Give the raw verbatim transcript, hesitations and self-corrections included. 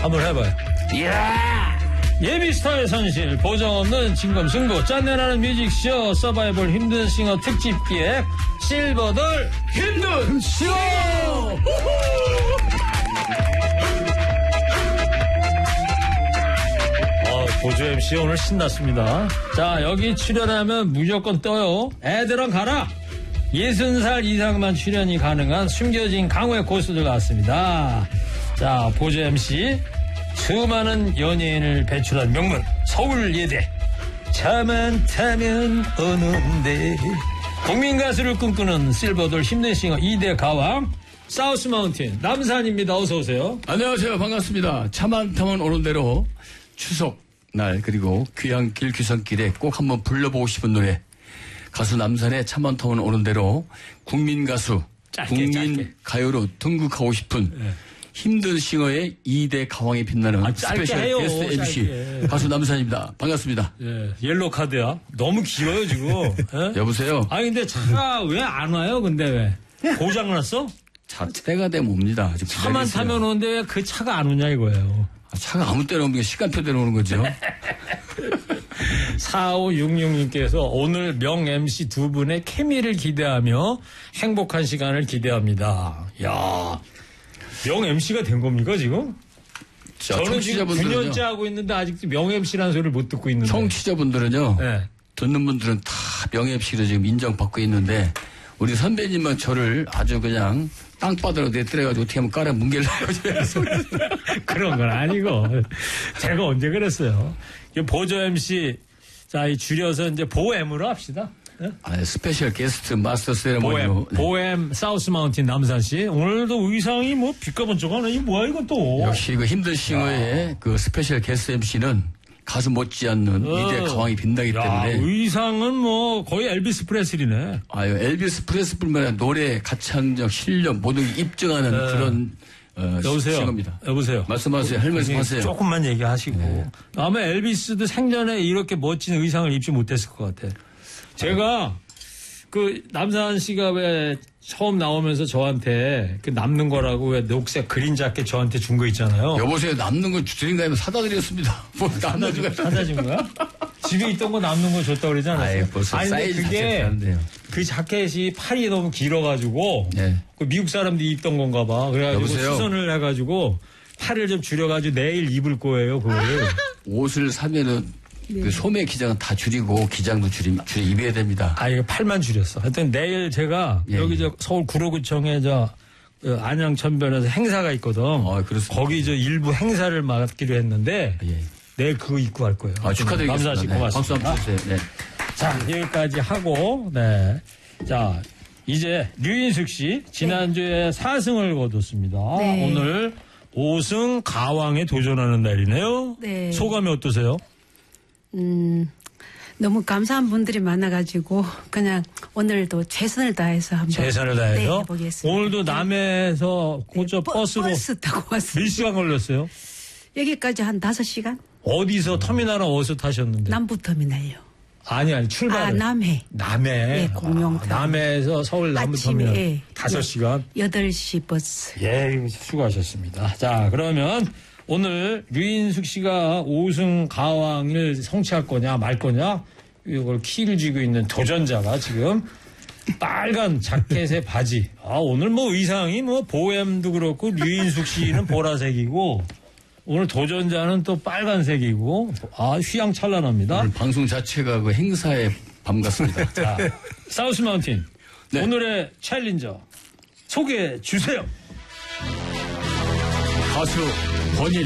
한번 해봐요. 이야! 예비스타의 선실, 보정 없는 진검승부, 짠내나는 뮤직쇼, 서바이벌 힘든 싱어 특집 기획, 실버돌 힘든 싱어! 어, 보조 엠씨 오늘 신났습니다. 자, 여기 출연하면 무조건 떠요. 애들은 가라! 예순 살 이상만 출연이 가능한 숨겨진 강호의 고수들 나왔습니다. 자, 보조 엠씨. 수많은 연예인을 배출한 명문 서울예대 차만 타면 오는데 국민 가수를 꿈꾸는 실버돌 힘든 싱어 이 대 가왕 사우스 마운틴 남산입니다. 어서 오세요. 안녕하세요. 반갑습니다. 차만 타면 오는 대로 추석 날 그리고 귀향길 귀성길에 꼭 한번 불러보고 싶은 노래 가수 남산의 차만 타면 오는 대로 국민 가수 짧게, 국민 짧게. 가요로 등극하고 싶은 네. 힘든 싱어의 이 대 가왕이 빛나는 아, 스페셜 해요, 게스트 엠씨 짧게. 가수 남산입니다. 반갑습니다. 예, 옐로우 카드야. 너무 길어요 지금. 예? 여보세요. 아니 근데 차가 왜 안 와요? 근데 왜 고장 났어? 차 때가 되면 옵니다. 좀 차만 기다리세요. 타면 오는데 왜 그 차가 안 오냐 이거예요. 아, 차가 아무 때나 오는 게 시간표대로 오는 거죠. 사오육육님께서 오늘 명 엠씨 두 분의 케미를 기대하며 행복한 시간을 기대합니다. 야, 명 엠씨가 된 겁니까 지금? 자, 저는 지금 구 년째 하고 있는데 아직도 명 엠씨라는 소리를 못 듣고 있는데. 청취자분들은요. 네. 듣는 분들은 다 명 엠씨로 지금 인정받고 있는데 우리 선배님은 저를 아주 그냥 땅바닥으로 내뜨려가지고 어떻게 하면 깔아 뭉갤래요. 그런 건 아니고 제가 언제 그랬어요. 보조 엠씨 자, 이 줄여서 이제 보엠으로 합시다. 네? 아, 스페셜 게스트 마스터 세레모니로. 보엠, 네. 보엠 사우스 마운틴 남산 씨. 오늘도 의상이 뭐 빛가번쩍하네. 이 뭐야 이건 또. 역시 그 힘든 싱어의 야. 그 스페셜 게스트 엠씨는 가수 못지않는 어. 이 대 가왕이 빛나기 야, 때문에. 의상은 뭐 거의 엘비스 프레슬리네. 아유, 엘비스 프레슬리뿐만 아니라 노래, 가창력, 실력 모두 입증하는 네. 그런 어, 여보세요. 싱어입니다. 여보세요. 말씀하세요. 할 말씀하세요. 조금만 얘기하시고. 네. 아마 엘비스도 생전에 이렇게 멋진 의상을 입지 못했을 것 같아. 제가 그 남산 씨가 왜 처음 나오면서 저한테 그 남는 거라고 왜 녹색 그린 자켓 저한테 준 거 있잖아요. 여보세요. 남는 거 주드린 가면 사다 드렸습니다. 뭐 사다, 주, 사다 준 거야? 집에 있던 거 남는 거 줬다고 그러지 않았어요? 아이, 벌써 아니, 사이즈 그게 그 자켓이 팔이 너무 길어가지고 네. 그 미국 사람들이 입던 건가 봐. 그래가지고 여보세요? 수선을 해가지고 팔을 좀 줄여가지고 내일 입을 거예요. 그거를. 옷을 사면은 네. 그 소매 기장은 다 줄이고 기장도 줄이, 줄이 입어야 됩니다. 아, 이거 팔만 줄였어. 하여튼 내일 제가 예, 여기 예. 저 서울 구로구청에 저 안양천변에서 행사가 있거든. 아, 그렇습니다. 거기 저 일부 행사를 맡기로 했는데 예. 내일 그거 입고 갈 거예요. 아, 축하드리겠습니다. 남사 씨 네. 고맙습니다. 박수 한번 주세요. 네. 자, 여기까지 하고, 네. 자, 이제 류인숙 씨 지난주에 사 승을 거뒀습니다. 네. 오늘 오 승 가왕에 도전하는 날이네요. 네. 소감이 어떠세요? 음, 너무 감사한 분들이 많아가지고 그냥 오늘도 최선을 다해서 한번 최선을 다해서 네, 해보겠습니다. 오늘도 남해에서 고저 네, 버, 버스로 버스 타고 몇 왔습니다. 시간 걸렸어요? 여기까지 한 다섯 시간? 어디서 터미널은 어디서 타셨는데? 남부터미널요. 아니 아니 출발을. 아, 남해. 남해. 네, 공룡 아, 남해에서 서울 남부터미널 예, 다섯 시간. 여덟 시 버스. 예, 수고하셨습니다. 자, 그러면 오늘 류인숙 씨가 오 승 가왕을 성취할 거냐 말 거냐 이걸 키를 쥐고 있는 도전자가 지금 빨간 자켓에 바지. 아, 오늘 뭐 의상이 뭐 보엠도 그렇고 류인숙 씨는 보라색이고 오늘 도전자는 또 빨간색이고 아, 휘황찬란합니다. 오늘 방송 자체가 그 행사의 밤 같습니다. 자, 사우스 마운틴. 네. 오늘의 챌린저 소개해 주세요. 가수 권일